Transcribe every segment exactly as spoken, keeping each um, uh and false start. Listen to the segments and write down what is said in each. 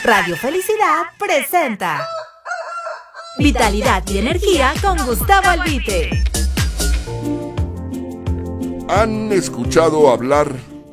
Radio Felicidad presenta Vitalidad y Energía con Gustavo Albite. ¿Han escuchado hablar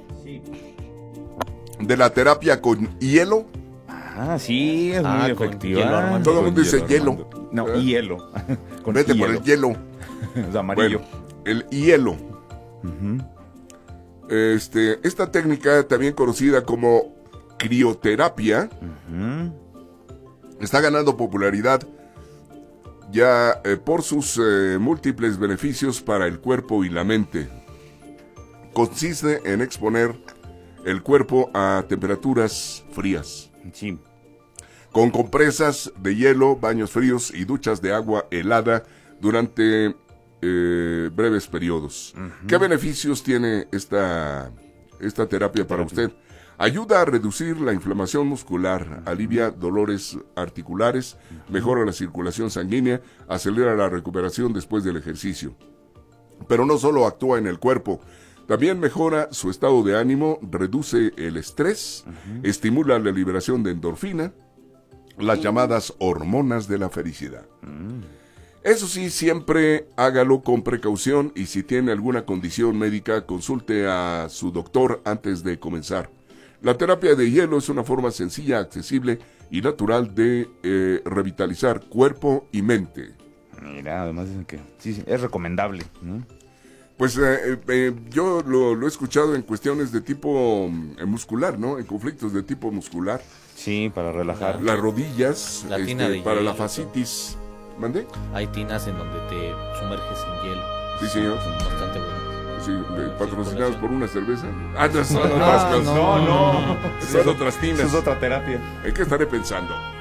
de la terapia con hielo? Ah, sí, es Ah, muy con efectiva. hielo, Armando. Todo el mundo dice hielo. Armando. No, ¿Eh? hielo. Con Vete hielo. por el hielo. Es amarillo. Bueno, el hielo. Ujú. Este, esta técnica, también conocida como crioterapia, Ujú. está ganando popularidad ya eh, por sus eh, múltiples beneficios para el cuerpo y la mente. Consiste en exponer el cuerpo a temperaturas frías, Sí. con compresas de hielo, baños fríos y duchas de agua helada durante eh, breves periodos. Ujú. ¿Qué beneficios tiene esta, esta terapia para usted? Ayuda a reducir la inflamación muscular, alivia dolores articulares, mejora la circulación sanguínea, acelera la recuperación después del ejercicio. Pero no solo actúa en el cuerpo, también mejora su estado de ánimo, reduce el estrés, estimula la liberación de endorfina, las llamadas hormonas de la felicidad. Eso sí, siempre hágalo con precaución y si tiene alguna condición médica, consulte a su doctor antes de comenzar. La terapia de hielo es una forma sencilla, accesible y natural de eh, revitalizar cuerpo y mente. Mira, además dicen que sí, sí, es recomendable, ¿no? Pues eh, eh, yo lo, lo he escuchado en cuestiones de tipo eh, muscular, ¿no? En conflictos de tipo muscular. Sí, para relajar. Las rodillas, La este, tina de para hielo, la fascitis. ¿Mande? Hay tinas en donde te sumerges en hielo. Sí, señor. Son bastante buenas. Sí, eh, patrocinados con eso. por una cerveza. Ah, no, son No, otras cosas. no, no. Son otras tinas. Esa es otra terapia. ¿En qué estaré pensando?